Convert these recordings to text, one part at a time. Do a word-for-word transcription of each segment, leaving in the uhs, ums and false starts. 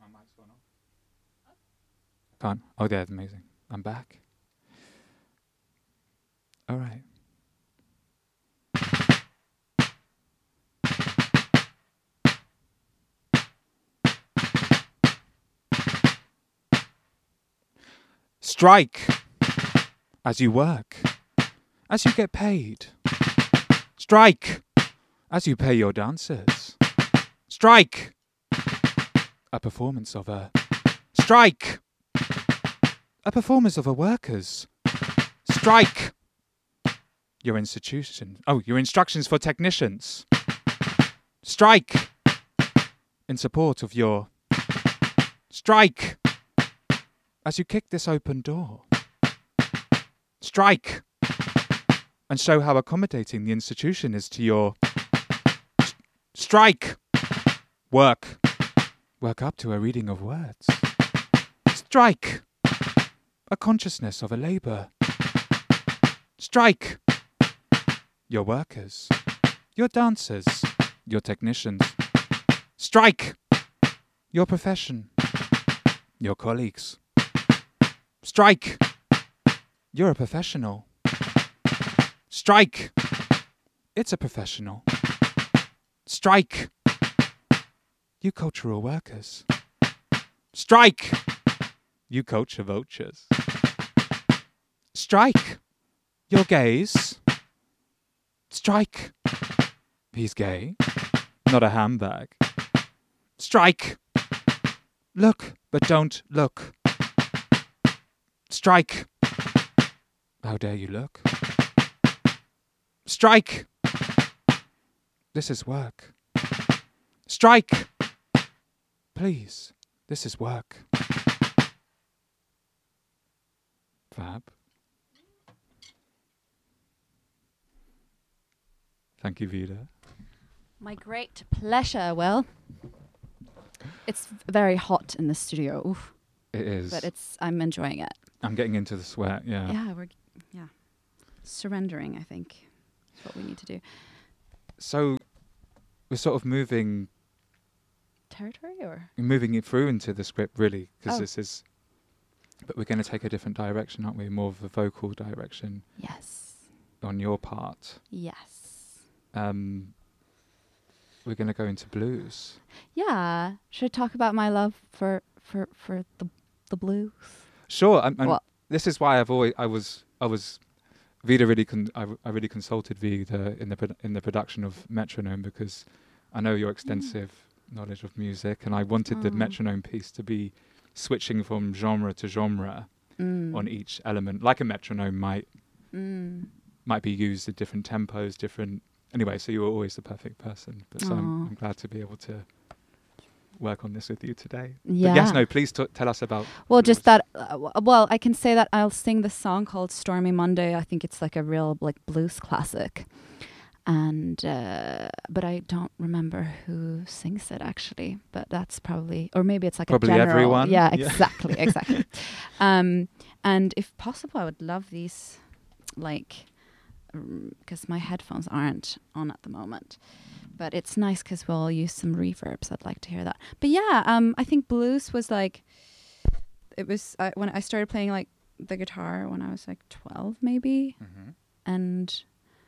mic's gone off. Can't. Oh, that's amazing. I'm back. All right. Strike as you work, as you get paid. Strike as you pay your dancers. Strike, a performance of a strike, a performance of a workers. Strike, your institution. Oh, your instructions for technicians. Strike, in support of your strike. As you kick this open door, strike and show how accommodating the institution is to your st- strike. Work. Work up to a reading of words. Strike. A consciousness of a labour. Strike. Your workers, your dancers, your technicians. Strike. Your profession, your colleagues. Strike! You're a professional. Strike! It's a professional. Strike! You cultural workers. Strike! You culture vultures. Strike! You're gays. Strike! He's gay, not a handbag. Strike! Look, but don't look. Strike! How dare you look? Strike! This is work. Strike! Please, this is work. Fab. Thank you, Vida. My great pleasure, Will. It's very hot in the studio. Oof. It is. But it's I'm enjoying it. I'm getting into the sweat, yeah. Yeah, we're yeah. Surrendering, I think, is what we need to do. So we're sort of moving Territory or moving it through into the script, really, because Oh. this is but we're going to take a different direction, aren't we? More of a vocal direction Yes. on your part. Yes. Um we're going to go into blues. Yeah. Should I talk about my love for for for the the blues? Sure. I'm, I'm, Well- this is why I've always I was I was Vida really con- I, I really consulted Vida in the pro- in the production of Metronome, because I know your extensive knowledge of music, and I wanted the Mm. metronome piece to be switching from genre to genre Mm. on each element, like a metronome might Mm. might be used at different tempos, different. Anyway, so you were always the perfect person. But so I'm, Aw. I'm glad to be able to work on this with you today. Yeah. But yes, no, please t- tell us about. Well, just blues. that. Uh, w- well, I can say that I'll sing this song called "Stormy Monday." I think it's like a real like blues classic, and uh, but I don't remember who sings it actually. But that's probably, or maybe it's like Probably a general. everyone. Yeah, Yeah. exactly, exactly. Um, and if possible, I would love these, like, because my headphones aren't on at the moment. But it's nice because we'll use some reverbs. I'd like to hear that. But yeah, um, I think blues was like, it was uh, when I started playing like the guitar when I was like twelve maybe, Mhm. and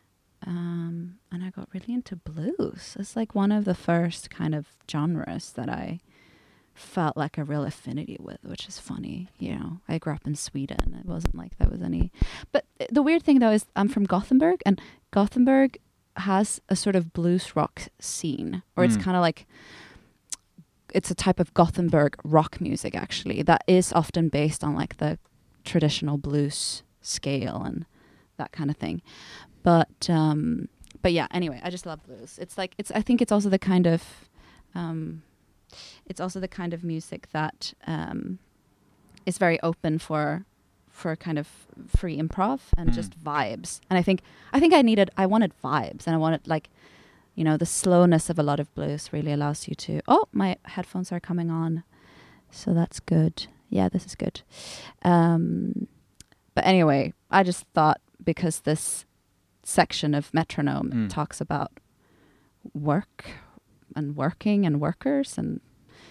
um, and I got really into blues. It's like one of the first kind of genres that I felt like a real affinity with, which is funny. You know, I grew up in Sweden. It wasn't like there was any. But uh, the weird thing though is I'm from Gothenburg, and Gothenburg has a sort of blues rock scene, or it's Mm. kind of like it's a type of Gothenburg rock music actually that is often based on like the traditional blues scale and that kind of thing. But um but yeah, anyway, I just love blues. It's like it's I think it's also the kind of um it's also the kind of music that um is very open for for kind of free improv and Mm. just vibes. And I think I think I needed I wanted vibes, and I wanted like, you know, the slowness of a lot of blues really allows you to oh, my headphones are coming on. So that's good. Yeah, this is good. Um but anyway, I just thought because this section of Metronome Mm. talks about work and working and workers and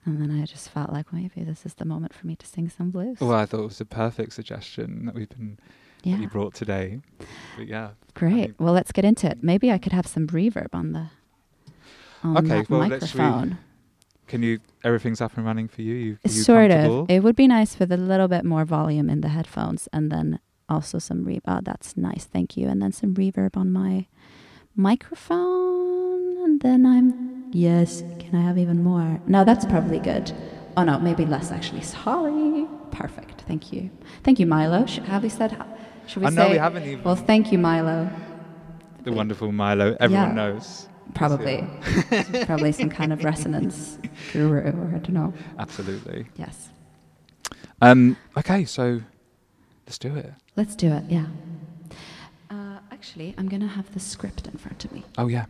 And then I just felt like maybe this is the moment for me to sing some blues. Well, I thought it was a perfect suggestion that we've been yeah. that you brought today. But yeah. Great. I mean, well, let's get into it. Maybe I could have some reverb on the on okay, that well, let's re- microphone. Can you? Everything's up and running for you. You, you sort comfortable? of. It would be nice with a little bit more volume in the headphones, and then also some reverb. Oh, that's nice. Thank you. And then some reverb on my microphone, and then I'm. Yes. Can I have even more? No, that's probably good. Oh no, maybe less actually. Sorry. Perfect. Thank you. Thank you, Milo. Sh- have we said? Should we I say? know we haven't even. Well, thank you, Milo. The wonderful Milo. Everyone Yeah. knows. Probably. Probably some kind of resonance guru, or I don't know. Absolutely. Yes. Um. Okay, so let's do it. Let's do it. Yeah. Uh, actually, I'm gonna have the script in front of me. Oh yeah.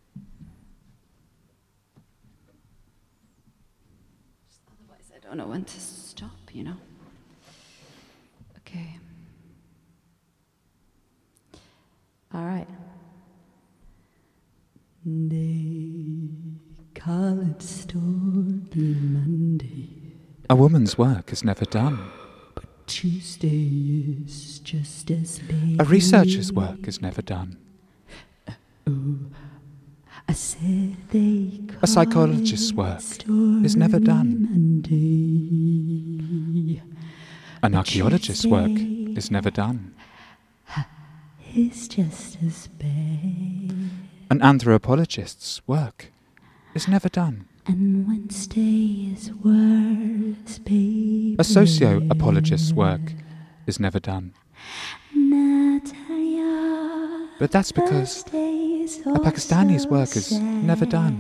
Otherwise, I don't know when to stop. You know. Okay. All right. They call it Stormy Monday. A woman's work is never done. Tuesday is just as big. A researcher's work is never done. Oh, I said they A psychologist's work is never done. Monday. An archaeologist's work is never done. It's just as bad. An anthropologist's work is never done. And Wednesday is worse, baby. A socio-apologist's work is never done. Natalia, But that's because a Pakistani's work is never done.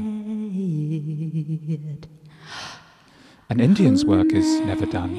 An Indian's work is never done.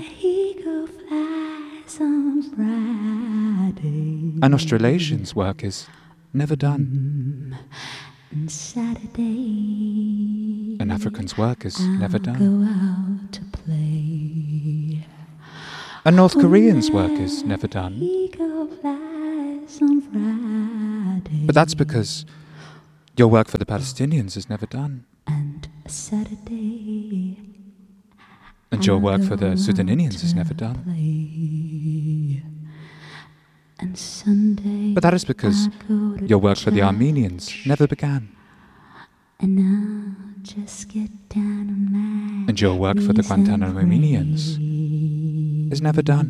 An Australasian's work is never done. And Saturday, An African's work is I'll never done. go out to play. A North Korean's work is never done. Eagle flies on Friday. But that's because your work for the Palestinians is never done. And Saturday, And your work for I'll the go Sudanese out is never to done. play. And Sunday, But that is because I'll go to your work for the church. Armenians never began. And I'll just get down on my And your work for the knees and Guantanamonians pray. is never done.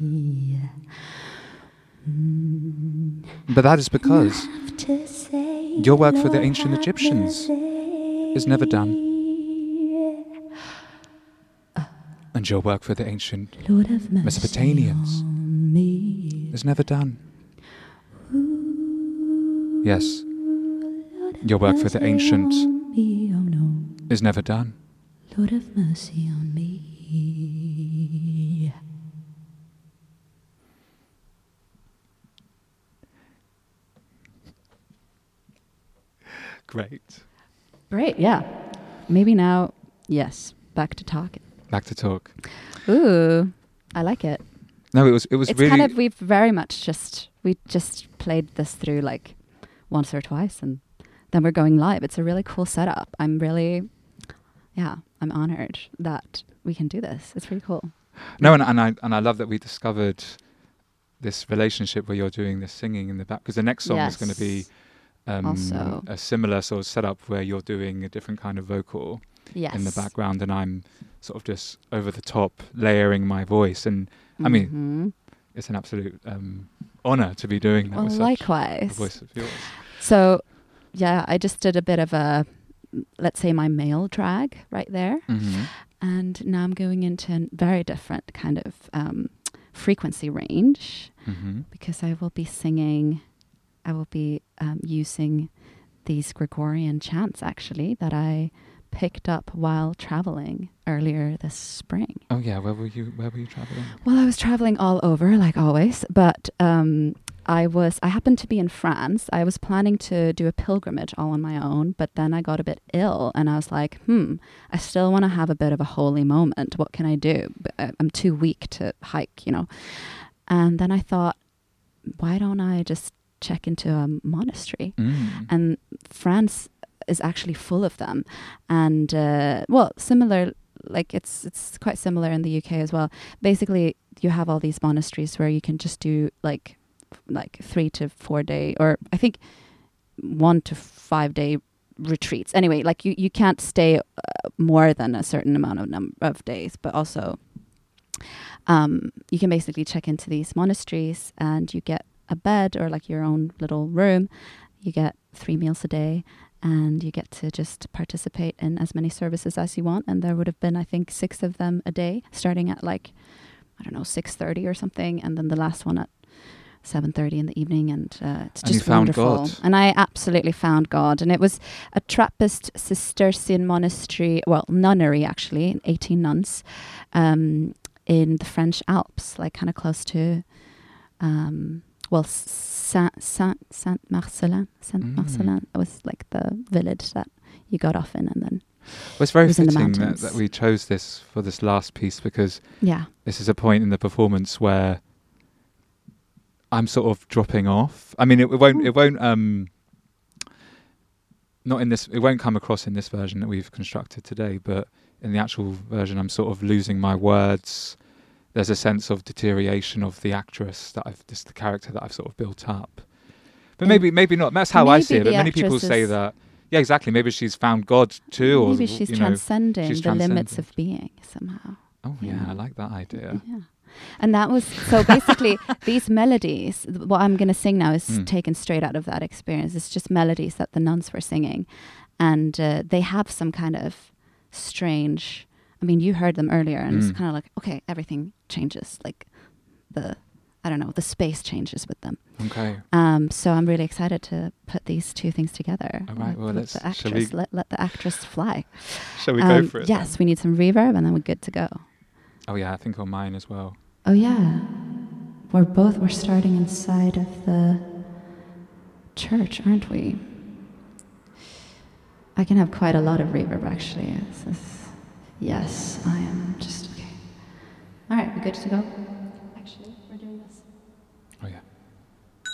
But that is because Have to say, your work for the Lord, ancient have Egyptians mercy. is never done. And your work for the ancient Lord, have mercy Mesopotamians on me. is never done. Yes, your work for the ancient Me, oh no. is never done. Lord, have mercy on me. Great. Great, yeah. Maybe now, yes, back to talking. Back to talk. Ooh, I like it. No, it was it was It's really kind of, we've very much just, we just played this through like once or twice and then we're going live. It's a really cool setup. I'm really, yeah, I'm honored that we can do this. It's pretty cool. no, and, and I and I love that we discovered this relationship where you're doing the singing in the back, because the next song is going to be um, Also. a similar sort of setup where you're doing a different kind of vocal Yes. in the background, and I'm sort of just over the top layering my voice. And I mean, Mhm. it's an absolute um, honor to be doing that Well, with such likewise. a voice of yours. So, yeah, I just did a bit of a, let's say, my male drag right there. Mm-hmm. And now I'm going into a very different kind of um, frequency range Mm-hmm. because I will be singing, I will be um, using these Gregorian chants actually that I picked up while traveling earlier this spring. Oh yeah, where were you? Where were you traveling? Well, I was traveling all over, like always, but um, I was, I happened to be in France. I was planning to do a pilgrimage all on my own, but then I got a bit ill and I was like, hmm, I still want to have a bit of a holy moment. What can I do? But I- I'm too weak to hike, you know. And then I thought, why don't I just check into a monastery? Mm. And France is actually full of them. And, uh, well, similar like it's it's quite similar in the U K as well. Basically, you have all these monasteries where you can just do like like three to four day, or I think one to five day retreats. Anyway, like you, you can't stay uh, more than a certain amount of number of days, but also um, you can basically check into these monasteries and you get a bed or like your own little room. You get three meals a day and you get to just participate in as many services as you want. And there would have been, I think, six of them a day, starting at like, I don't know, six thirty or something. And then the last one at seven thirty in the evening, and uh, it's And just you found wonderful. God. And I absolutely found God. And it was a Trappist Cistercian monastery, well, nunnery actually, eighteen nuns, um, in the French Alps, like kind of close to, um, well, Saint Saint Saint Marcelin. Saint Mm. Marcelin was like the village that you got off in, and then Well, it's very It was in the fitting that, mountains. that we chose this for this last piece, because yeah, this is a point in the performance where I'm sort of dropping off. I mean, it, it won't, it won't, um, not in this, it won't come across in this version that we've constructed today, but in the actual version, I'm sort of losing my words. There's a sense of deterioration of the actress that I've, just the character that I've sort of built up. But And maybe, maybe not. That's how I maybe see it. But the many people actress say is- that, yeah, exactly. Maybe she's found God too, or maybe she's you know, transcending she's the limits transcended. of being somehow. oh yeah, Yeah. I like that idea. Yeah. And that was, so basically these melodies, th- what I'm going to sing now is Mm. taken straight out of that experience. It's just melodies that the nuns were singing. And uh, they have some kind of strange, I mean, you heard them earlier and Mm. it's kind of like, okay, everything changes. Like the, I don't know, the space changes with them. Okay. Um, so I'm really excited to put these two things together. All right, With- well, with let's- the shall actress, we- let, let the actress fly. Shall we Um, go for it? Yes, then? we need some reverb and then we're good to go. Oh yeah, I think on mine as well. Oh yeah, we're both, we're starting inside of the church, aren't we? I can have quite a lot of reverb actually. This is, yes, I am just, okay. All right, we good to go?